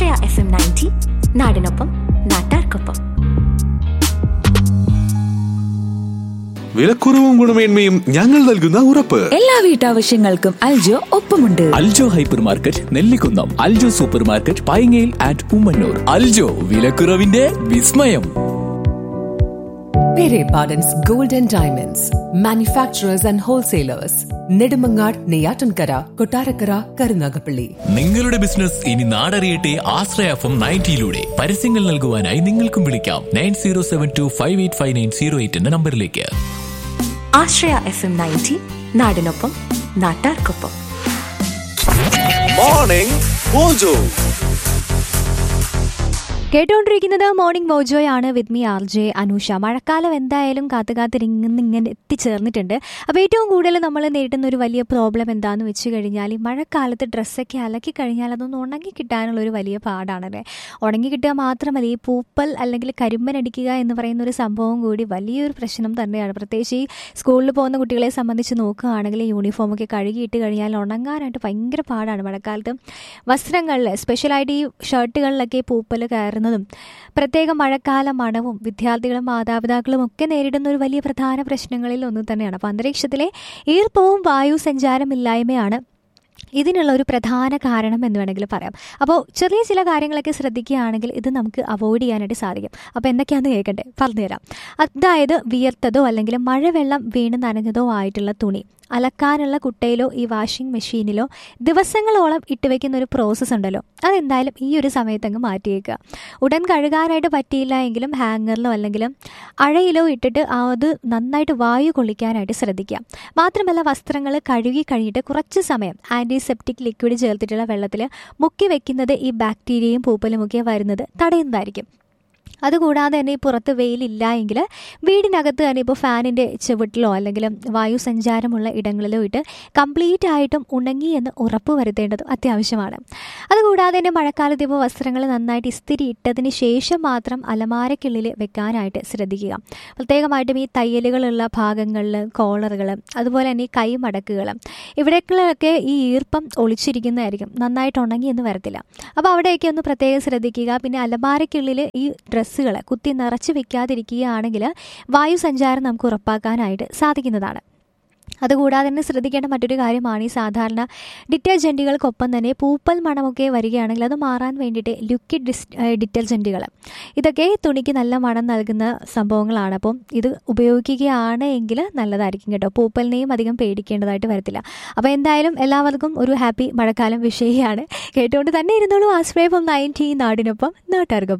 ആശ്രയ FM 90 നാടിനൊപ്പം നാട്ടാർക്കൊപ്പം. വിലക്കുറവും ഗുണമേന്മയും ഞങ്ങൾ നൽകുന്ന ഉറപ്പ്. എല്ലാ വീട്ടാവശ്യങ്ങൾക്കും അൽജോ ഒപ്പമുണ്ട്. Aljo hyper market, Nellikunnam, Aljo super market, പൈങ്ങയിൽ and Ummannoor. Aljo, വിലക്കുറവിന്റെ വിസ്മയം. Pere Pardon's Gold and Diamonds, manufacturers and wholesalers, Nedumangad, Neyyattinkara, Kottarakkara, Karunagappally. നിങ്ങളുടെ ബിസിനസ് ഇനി നാടറിയട്ടെ ആശ്രയ FM 90 പരസ്യങ്ങൾ നൽകുവാനായി നിങ്ങൾക്കും വിളിക്കാം 9072585908 എന്ന നമ്പറിലേക്ക്. ആശ്രയ FM 90 നാടിനൊപ്പം നാട്ടാർക്കൊപ്പം. മോർണിംഗ് മോജോ കേട്ടുകൊണ്ടിരിക്കുന്നത് morning മോജോയാണ് with me RJ Anusha. മഴക്കാലം എന്തായാലും കാത്തുകാത്തിരിങ്ങനെ എത്തിച്ചേർന്നിട്ടുണ്ട്. അപ്പോൾ ഏറ്റവും കൂടുതൽ നമ്മൾ നേരിടുന്ന ഒരു വലിയ പ്രോബ്ലം എന്താണെന്ന് വെച്ച് കഴിഞ്ഞാൽ, ഈ മഴക്കാലത്ത് ഡ്രസ്സൊക്കെ അലക്കി കഴിഞ്ഞാൽ അതൊന്ന് ഉണങ്ങി കിട്ടാനുള്ളൊരു വലിയ പാടാണല്ലേ. ഉണങ്ങി കിട്ടുക മാത്രമല്ല, ഈ പൂപ്പൽ അല്ലെങ്കിൽ കരിമ്പനടിക്കുക എന്ന് പറയുന്ന ഒരു സംഭവം കൂടി വലിയൊരു പ്രശ്നം തന്നെയാണ്. പ്രത്യേകിച്ച് ഈ സ്കൂളിൽ പോകുന്ന കുട്ടികളെ സംബന്ധിച്ച് നോക്കുകയാണെങ്കിൽ യൂണിഫോമൊക്കെ കഴുകിയിട്ട് കഴിഞ്ഞാൽ ഉണങ്ങാനായിട്ട് ഭയങ്കര പാടാണ് മഴക്കാലത്ത്. വസ്ത്രങ്ങളിൽ സ്പെഷ്യലായിട്ട് ഈ ഷർട്ടുകളിലൊക്കെ പൂപ്പൽ കയറുന്നതും പ്രത്യേക മഴക്കാല മണവും വിദ്യാർത്ഥികളും മാതാപിതാക്കളും ഒക്കെ നേരിടുന്ന ഒരു വലിയ പ്രധാന പ്രശ്നങ്ങളിൽ ഒന്നും തന്നെയാണ്. അപ്പോൾ അന്തരീക്ഷത്തിലെ ഈർപ്പവും വായു സഞ്ചാരമില്ലായ്മയാണ് ഇതിനുള്ള ഒരു പ്രധാന കാരണം എന്ന് വേണമെങ്കിൽ പറയാം. അപ്പോൾ ചെറിയ ചില കാര്യങ്ങളൊക്കെ ശ്രദ്ധിക്കുകയാണെങ്കിൽ ഇത് നമുക്ക് അവോയ്ഡ് ചെയ്യാനായിട്ട് സാധിക്കും. അപ്പോൾ എന്തൊക്കെയാണെന്ന് കേൾക്കട്ടെ, പറഞ്ഞുതരാം. അതായത് വിയർത്തതോ അല്ലെങ്കിൽ മഴവെള്ളം വീണ് നനഞ്ഞതോ ആയിട്ടുള്ള തുണി അലക്കാനുള്ള കുട്ടയിലോ ഈ വാഷിംഗ് മെഷീനിലോ ദിവസങ്ങളോളം ഇട്ടുവെക്കുന്ന ഒരു പ്രോസസ്സ് ഉണ്ടല്ലോ, അതെന്തായാലും ഈ ഒരു സമയത്തങ്ങ് മാറ്റിയേക്കുക. ഉടൻ കഴുകാനായിട്ട് പറ്റിയില്ല എങ്കിലും ഹാങ്ങറിലോ അല്ലെങ്കിൽ അഴയിലോ ഇട്ടിട്ട് അത് നന്നായിട്ട് വായു കൊള്ളിക്കാനായിട്ട് ശ്രദ്ധിക്കുക. മാത്രമല്ല, വസ്ത്രങ്ങൾ കഴുകി കഴിഞ്ഞിട്ട് കുറച്ച് സമയം ആൻറ്റിസെപ്റ്റിക് ലിക്വിഡ് ചേർത്തിട്ടുള്ള വെള്ളത്തിൽ മുക്കി വെക്കുന്നത് ഈ ബാക്ടീരിയയും പൂപ്പലുമൊക്കെ വരുന്നത് തടയുന്നതായിരിക്കും. അതുകൂടാതെ തന്നെ ഈ പുറത്ത് വെയിലില്ല എങ്കിൽ വീടിനകത്ത് തന്നെ ഇപ്പോൾ ഫാനിൻ്റെ ചുവട്ടിലോ അല്ലെങ്കിൽ വായു സഞ്ചാരമുള്ള ഇടങ്ങളിലോ ഇട്ട് കംപ്ലീറ്റ് ആയിട്ടും ഉണങ്ങി എന്ന് ഉറപ്പ് വരുത്തേണ്ടത് അത്യാവശ്യമാണ്. അതുകൂടാതെ തന്നെ മഴക്കാലത്ത് ഇപ്പോൾ വസ്ത്രങ്ങൾ നന്നായിട്ട് ഇസ്തിരി ഇട്ടതിന് ശേഷം മാത്രം അലമാരയ്ക്കുള്ളിൽ വെക്കാനായിട്ട് ശ്രദ്ധിക്കുക. പ്രത്യേകമായിട്ടും ഈ തയ്യലുകളുള്ള ഭാഗങ്ങളിൽ കോളറുകൾ, അതുപോലെ തന്നെ ഈ കൈമടക്കുകൾ, ഇവിടേക്കുള്ളൊക്കെ ഈ ഈർപ്പം ഒളിച്ചിരിക്കുന്നതായിരിക്കും, നന്നായിട്ട് ഉണങ്ങിയെന്ന് വരത്തില്ല. അപ്പോൾ അവിടെയൊക്കെ ഒന്ന് പ്രത്യേകം ശ്രദ്ധിക്കുക. പിന്നെ അലമാരയ്ക്കുള്ളിൽ ഈ ഡ്രസ്സുകൾ കുത്തി നിറച്ച് വെക്കാതിരിക്കുകയാണെങ്കിൽ വായു സഞ്ചാരം നമുക്ക് ഉറപ്പാക്കാനായിട്ട് സാധിക്കുന്നതാണ്. അതുകൂടാതെ തന്നെ ശ്രദ്ധിക്കേണ്ട മറ്റൊരു കാര്യമാണ് ഈ സാധാരണ ഡിറ്റർജൻറ്റുകൾക്കൊപ്പം തന്നെ പൂപ്പൽ മണമൊക്കെ വരികയാണെങ്കിൽ അത് മാറാൻ വേണ്ടിയിട്ട് ലിക്വിഡ് ഡിറ്റർജൻറ്റുകൾ, ഇതൊക്കെ തുണിക്ക് നല്ല മണം നൽകുന്ന സംഭവങ്ങളാണ്. അപ്പം ഇത് ഉപയോഗിക്കുകയാണ് എങ്കിൽ നല്ലതായിരിക്കും കേട്ടോ. പൂപ്പലിനെയും അധികം പേടിക്കേണ്ടതായിട്ട് വരത്തില്ല. അപ്പോൾ എന്തായാലും എല്ലാവർക്കും ഒരു ഹാപ്പി മഴക്കാലം വിഷയമാണ്. കേട്ടുകൊണ്ട് തന്നെ ഇരുന്നോളൂ. ആശ്രയ FM 90 നാടിനൊപ്പം നാട്ടാർക്കൊപ്പം.